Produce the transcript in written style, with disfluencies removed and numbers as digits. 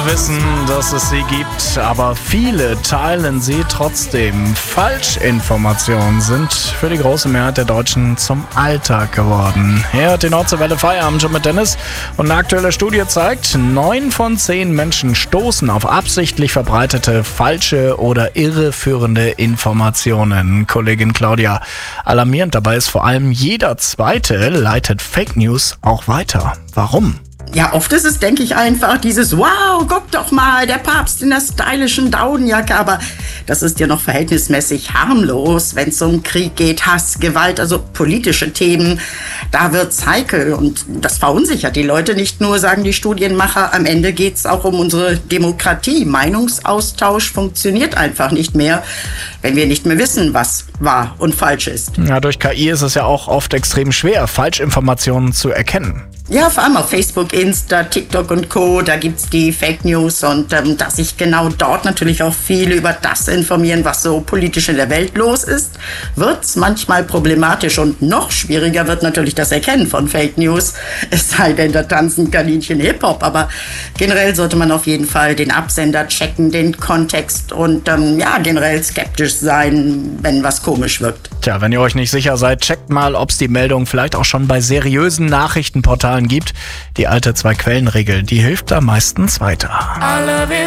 Alle wissen, dass es sie gibt, aber viele teilen sie trotzdem. Falschinformationen sind für die große Mehrheit der Deutschen zum Alltag geworden. Hier hört die Nordseewelle Feierabend schon mit Dennis. Und eine aktuelle Studie zeigt, 9 von 10 Menschen stoßen auf absichtlich verbreitete, falsche oder irreführende Informationen. Kollegin Claudia, alarmierend dabei ist vor allem, jeder Zweite leitet Fake News auch weiter. Warum? Ja, oft ist es, denke ich, einfach dieses wow, guck doch mal, der Papst in der stylischen Daunenjacke, aber das ist ja noch verhältnismäßig harmlos, wenn es um Krieg geht, Hass, Gewalt, also politische Themen, da wird's heikel und das verunsichert die Leute nicht nur, sagen die Studienmacher, am Ende geht's auch um unsere Demokratie. Meinungsaustausch funktioniert einfach nicht mehr, wenn wir nicht mehr wissen, was wahr und falsch ist. Ja, durch KI ist es ja auch oft extrem schwer, Falschinformationen zu erkennen. Ja, vor allem auf Facebook, Insta, TikTok und Co., da gibt's die Fake News und dass sich genau dort natürlich auch viele über das informieren, was so politisch in der Welt los ist, wird's manchmal problematisch und noch schwieriger wird natürlich das Erkennen von Fake News, es sei denn, da tanzen Kaninchen Hip-Hop, aber generell sollte man auf jeden Fall den Absender checken, den Kontext und generell skeptisch sein, wenn was komisch wirkt. Tja, wenn ihr euch nicht sicher seid, checkt mal, ob es die Meldung vielleicht auch schon bei seriösen Nachrichtenportalen gibt. Die alte Zwei-Quellen-Regel, die hilft da meistens weiter.